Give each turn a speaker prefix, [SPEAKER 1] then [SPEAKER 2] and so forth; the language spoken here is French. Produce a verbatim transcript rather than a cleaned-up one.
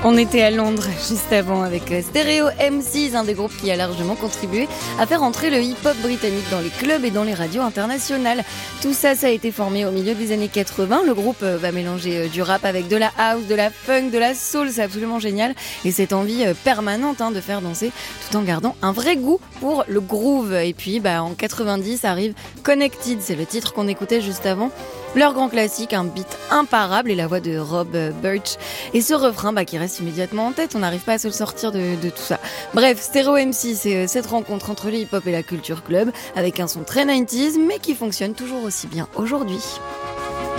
[SPEAKER 1] On était à Londres juste avant avec Stereo M C, un des groupes qui a largement contribué à faire entrer le hip-hop britannique dans les clubs et dans les radios internationales. Tout ça, ça a été formé au milieu des années quatre-vingts. Le groupe va mélanger du rap avec de la house, de la funk, de la soul, c'est absolument génial. Et cette envie permanente hein, de faire danser tout en gardant un vrai goût pour le groove. Et puis bah, en quatre-vingt-dix arrive Connected, c'est le titre qu'on écoutait juste avant. Leur grand classique, un beat imparable et la voix de Rob Birch. Et ce refrain bah, qui reste immédiatement en tête, on n'arrive pas à se le sortir de, de tout ça. Bref, Stereo M C, c'est cette rencontre entre le hip-hop et la culture club, avec un son très quatre-vingt-dix, mais qui fonctionne toujours aussi bien aujourd'hui.